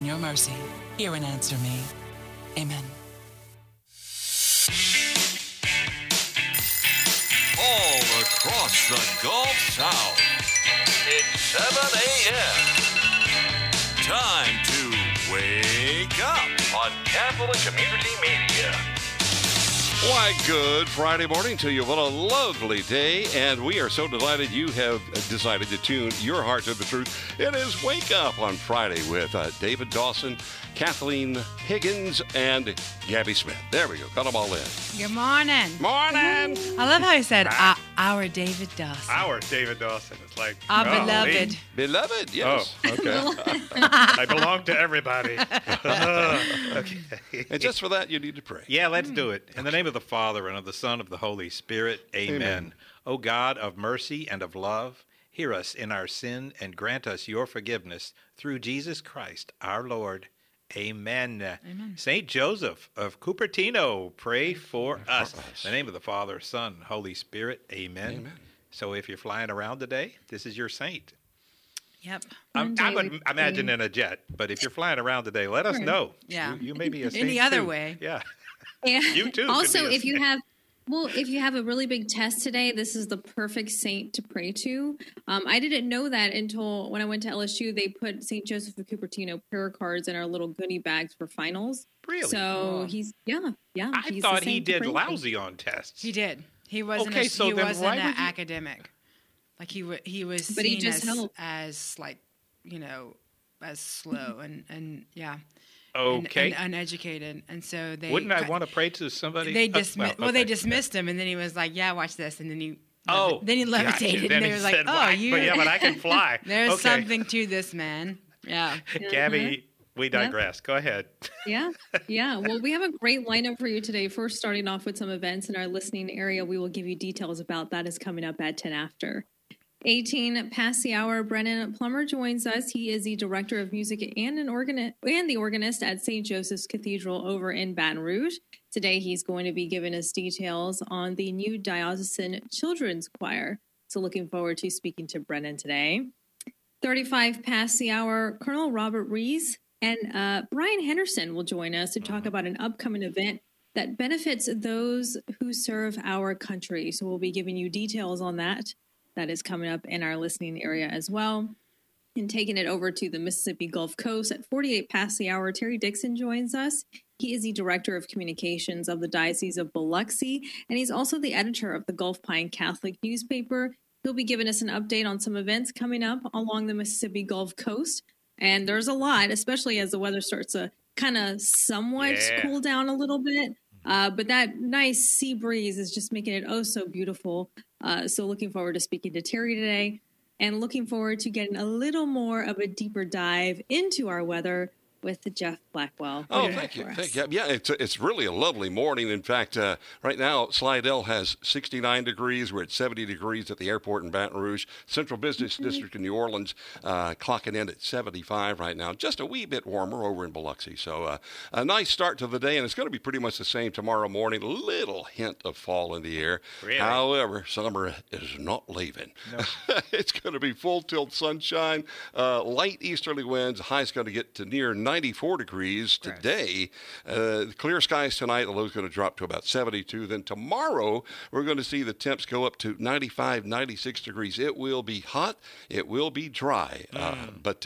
your mercy, hear and answer me. Amen. All across the Gulf South, it's 7 a.m. Time to wake up on Catholic Community Media. Why, good Friday morning to you. What a lovely day, and we are so delighted you have decided to tune your heart to the truth. It is Wake Up on Friday with David Dawson, Kathleen Higgins, and Gabby Smith. There we go. Got them all in. Good morning. Morning. I love how he said, our David Dawson. Our David Dawson. It's like, our beloved. Beloved, yes. Oh, okay. I belong to everybody. Okay. And just for that, you need to pray. Yeah, let's do it. In the name of the Father, and of the Son, of the Holy Spirit, amen. O God of mercy and of love, hear us in our sin and grant us your forgiveness through Jesus Christ, our Lord. Amen. Amen. St. Joseph of Cupertino, pray for us. In the name of the Father, Son, Holy Spirit, amen. Amen. So if you're flying around today, this is your saint. Yep. I would imagine in a jet, but if you're flying around today, let us know. Yeah. You may be a saint Any other too. way. Yeah. And you too. Also, if you have a really big test today, this is the perfect saint to pray to. I didn't know that until when I went to LSU, they put St. Joseph of Cupertino prayer cards in our little goodie bags for finals. Really? So he's I thought he did lousy on tests. He did. He wasn't. Okay, he wasn't an academic. Like he was but seen he just as like, as slow and yeah. Okay. And uneducated, and so they wouldn't I want to pray to somebody? They dismissed. They dismissed him, and then he was like, "Yeah, watch this," and then he levitated, and they were like, but I can fly." There's something to this man. Yeah, Gabby, we digress. Yep. Go ahead. Yeah. Well, we have a great lineup for you today. First, starting off with some events in our listening area. We will give you details about that is coming up at 10 after. 18 past the hour, Brennan Plummer joins us. He is the director of music and the organist at St. Joseph's Cathedral over in Baton Rouge. Today, he's going to be giving us details on the new diocesan children's choir. So looking forward to speaking to Brennan today. 35 past the hour, Colonel Robert Rees and Brian Henderson will join us to talk about an upcoming event that benefits those who serve our country. So we'll be giving you details on that. That is coming up in our listening area as well. And taking it over to the Mississippi Gulf Coast at 48 past the hour, Terry Dixon joins us. He is the Director of Communications of the Diocese of Biloxi, and he's also the editor of the Gulf Pine Catholic newspaper. He'll be giving us an update on some events coming up along the Mississippi Gulf Coast. And there's a lot, especially as the weather starts to kind of somewhat cool down a little bit. But that nice sea breeze is just making it oh so beautiful. So looking forward to speaking to Terry today and looking forward to getting a little more of a deeper dive into our weather with Jeff Blackwell. Oh, thank you. Yeah, it's really a lovely morning. In fact, right now, Slidell has 69 degrees. We're at 70 degrees at the airport in Baton Rouge. Central Business District in New Orleans clocking in at 75 right now. Just a wee bit warmer over in Biloxi. So a nice start to the day, and it's going to be pretty much the same tomorrow morning. A little hint of fall in the air. Really? However, summer is not leaving. No. It's going to be full tilt sunshine, light easterly winds. High's going to get to near 94 degrees today. Clear skies tonight. The low's going to drop to about 72. Then tomorrow, we're going to see the temps go up to 95, 96 degrees. It will be hot. It will be dry. But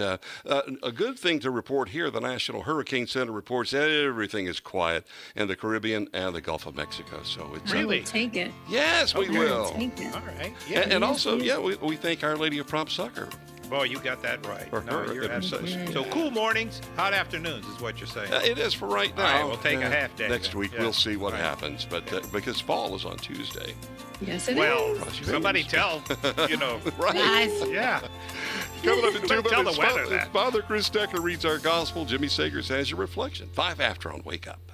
a good thing to report here, the National Hurricane Center reports everything is quiet in the Caribbean and the Gulf of Mexico. So it's really take it. Yes, we will. Take it. All right. Yeah, and also, we thank Our Lady of Prompt Succor. Boy, you got that right. You're absolutely. So cool mornings, hot afternoons is what you're saying. It is for right now. All right, we'll take a half day. Next week, we'll see what happens. But because fall is on Tuesday. Yes, it is. Well, somebody tell, Right. Nice. Yeah. Coming up in 2 minutes, tell the weather that. Father Chris Decker reads our gospel. Jimmy Sagers has your reflection. 5 after on Wake Up.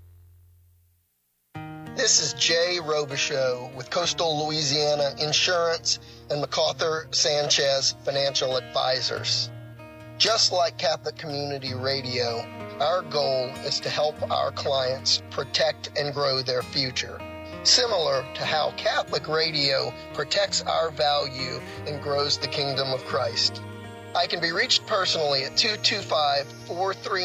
This is Jay Robichaux with Coastal Louisiana Insurance and MacArthur Sanchez Financial Advisors. Just like Catholic Community Radio, our goal is to help our clients protect and grow their future, similar to how Catholic Radio protects our value and grows the kingdom of Christ. I can be reached personally at 225-43